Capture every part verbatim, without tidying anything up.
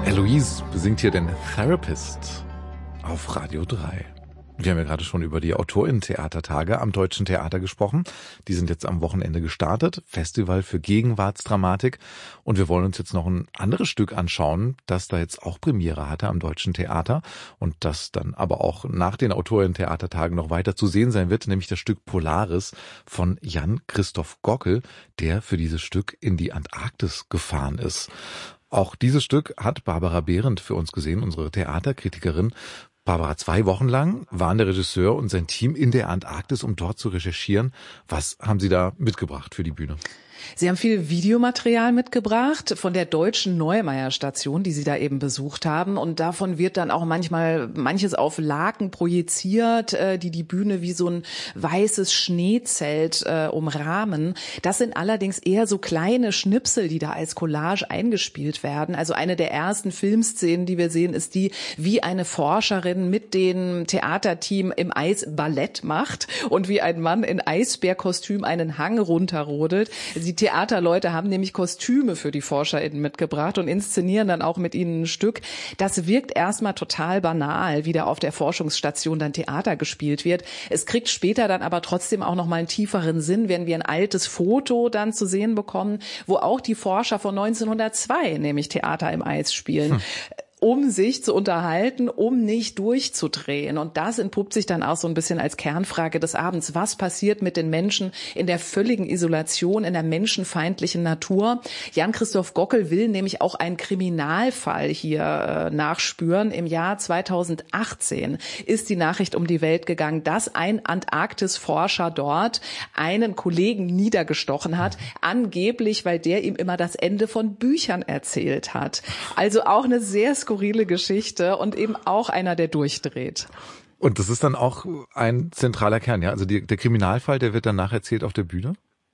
Eloise besingt hier den Therapist auf Radio drei. Wir haben ja gerade schon über die AutorInnen-Theatertage am Deutschen Theater gesprochen. Die sind jetzt am Wochenende gestartet. Festival für Gegenwartsdramatik. Und wir wollen uns jetzt noch ein anderes Stück anschauen, das da jetzt auch Premiere hatte am Deutschen Theater und das dann aber auch nach den AutorInnen-Theatertagen noch weiter zu sehen sein wird, nämlich das Stück Polaris von Jan Christoph Gockel, der für dieses Stück in die Antarktis gefahren ist. Auch dieses Stück hat Barbara Behrendt für uns gesehen, unsere Theaterkritikerin. Barbara, zwei Wochen lang waren der Regisseur und sein Team in der Antarktis, um dort zu recherchieren. Was haben Sie da mitgebracht für die Bühne? Sie haben viel Videomaterial mitgebracht von der deutschen Neumeier-Station, die Sie da eben besucht haben. Und davon wird dann auch manchmal manches auf Laken projiziert, die die Bühne wie so ein weißes Schneezelt äh, umrahmen. Das sind allerdings eher so kleine Schnipsel, die da als Collage eingespielt werden. Also eine der ersten Filmszenen, die wir sehen, ist die, wie eine Forscherin mit dem Theaterteam im Eis Ballett macht und wie ein Mann in Eisbärkostüm einen Hang runterrodelt. Die Theaterleute haben nämlich Kostüme für die ForscherInnen mitgebracht und inszenieren dann auch mit ihnen ein Stück. Das wirkt erstmal total banal, wie da auf der Forschungsstation dann Theater gespielt wird. Es kriegt später dann aber trotzdem auch nochmal einen tieferen Sinn, wenn wir ein altes Foto dann zu sehen bekommen, wo auch die Forscher von neunzehnhundertzwei nämlich Theater im Eis spielen. Hm. um sich zu unterhalten, um nicht durchzudrehen. Und das entpuppt sich dann auch so ein bisschen als Kernfrage des Abends. Was passiert mit den Menschen in der völligen Isolation, in der menschenfeindlichen Natur? Jan Christoph Gockel will nämlich auch einen Kriminalfall hier äh, nachspüren. Im Jahr zweitausendachtzehn ist die Nachricht um die Welt gegangen, dass ein Antarktis-Forscher dort einen Kollegen niedergestochen hat, angeblich, weil der ihm immer das Ende von Büchern erzählt hat. Also auch eine sehr skurrile Geschichte und eben auch einer, der durchdreht. Und das ist dann auch ein zentraler Kern, ja? Also die, der Kriminalfall, der wird dann nacherzählt auf der Bühne?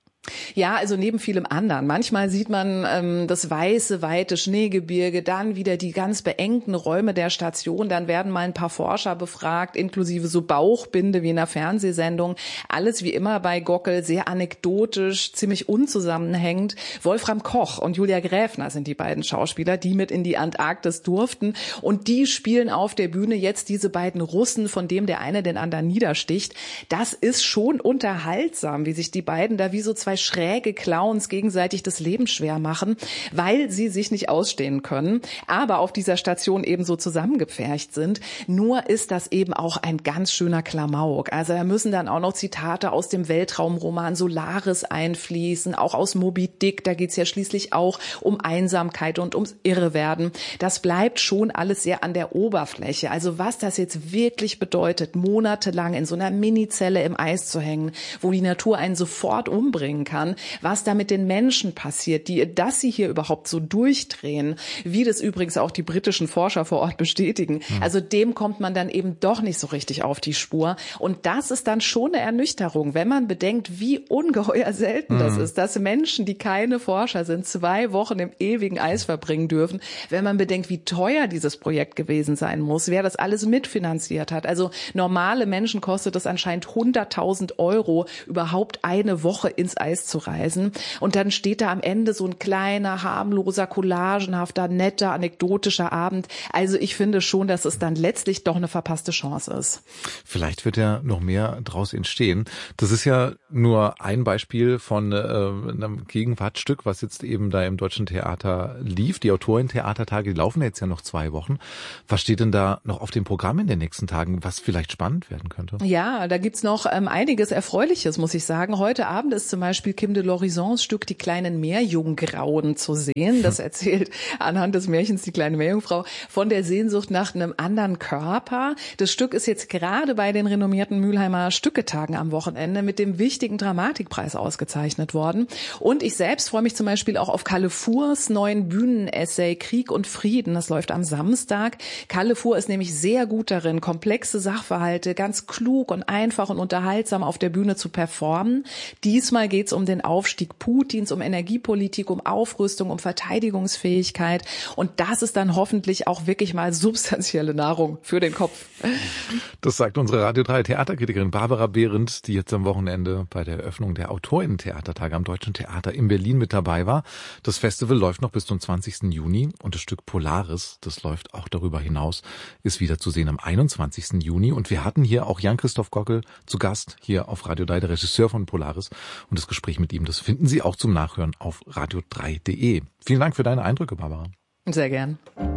Ja, also neben vielem anderen. Manchmal sieht man ähm, das weiße, weite Schneegebirge, dann wieder die ganz beengten Räume der Station, dann werden mal ein paar Forscher befragt, inklusive so Bauchbinde wie in einer Fernsehsendung. Alles wie immer bei Gockel, sehr anekdotisch, ziemlich unzusammenhängend. Wolfram Koch und Julia Gräfner sind die beiden Schauspieler, die mit in die Antarktis durften. Und die spielen auf der Bühne jetzt diese beiden Russen, von dem der eine den anderen niedersticht. Das ist schon unterhaltsam, wie sich die beiden da wie so zwei schräge Clowns gegenseitig das Leben schwer machen, weil sie sich nicht ausstehen können, aber auf dieser Station eben so zusammengepfercht sind. Nur ist das eben auch ein ganz schöner Klamauk. Also da müssen dann auch noch Zitate aus dem Weltraumroman Solaris einfließen, auch aus Moby Dick. Da geht's ja schließlich auch um Einsamkeit und ums Irrewerden. Das bleibt schon alles sehr an der Oberfläche. Also was das jetzt wirklich bedeutet, monatelang in so einer Minizelle im Eis zu hängen, wo die Natur einen sofort umbringen kann, was da mit den Menschen passiert, die, dass sie hier überhaupt so durchdrehen, wie das übrigens auch die britischen Forscher vor Ort bestätigen. Mhm. Also dem kommt man dann eben doch nicht so richtig auf die Spur. Und das ist dann schon eine Ernüchterung, wenn man bedenkt, wie ungeheuer selten mhm. das ist, dass Menschen, die keine Forscher sind, zwei Wochen im ewigen Eis verbringen dürfen. Wenn man bedenkt, wie teuer dieses Projekt gewesen sein muss, wer das alles mitfinanziert hat. Also normale Menschen kostet es anscheinend hunderttausend Euro, überhaupt eine Woche ins Eis zu reisen. Und dann steht da am Ende so ein kleiner, harmloser, collagenhafter, netter, anekdotischer Abend. Also ich finde schon, dass es dann letztlich doch eine verpasste Chance ist. Vielleicht wird ja noch mehr draus entstehen. Das ist ja nur ein Beispiel von äh, einem Gegenwartsstück, was jetzt eben da im Deutschen Theater lief. Die Autorentheatertage, die laufen jetzt ja noch zwei Wochen. Was steht denn da noch auf dem Programm in den nächsten Tagen, was vielleicht spannend werden könnte? Ja, da gibt's noch ähm, einiges Erfreuliches, muss ich sagen. Heute Abend ist zum Beispiel Kim de Lorisons Stück Die kleinen Meerjungfrauen zu sehen. Das erzählt anhand des Märchens Die kleine Meerjungfrau von der Sehnsucht nach einem anderen Körper. Das Stück ist jetzt gerade bei den renommierten Mülheimer Stücketagen am Wochenende mit dem wichtigen Dramatikpreis ausgezeichnet worden. Und ich selbst freue mich zum Beispiel auch auf Kalle Fuhrs neuen Bühnenessay Krieg und Frieden. Das läuft am Samstag. Kalle Fuhr ist nämlich sehr gut darin, komplexe Sachverhalte ganz klug und einfach und unterhaltsam auf der Bühne zu performen. Diesmal geht geht's um den Aufstieg Putins, um Energiepolitik, um Aufrüstung, um Verteidigungsfähigkeit. Und das ist dann hoffentlich auch wirklich mal substanzielle Nahrung für den Kopf. Das sagt unsere Radio drei Theaterkritikerin Barbara Behrendt, die jetzt am Wochenende bei der Eröffnung der AutorInnen-Theatertage am Deutschen Theater in Berlin mit dabei war. Das Festival läuft noch bis zum zwanzigsten Juni und das Stück Polaris, das läuft auch darüber hinaus, ist wieder zu sehen am einundzwanzigsten Juni. Und wir hatten hier auch Jan-Christoph Gockel zu Gast hier auf Radio drei, der Regisseur von Polaris. Und das Gespräch mit ihm, das finden Sie auch zum Nachhören auf radio drei punkt de. Vielen Dank für deine Eindrücke, Barbara. Sehr gern.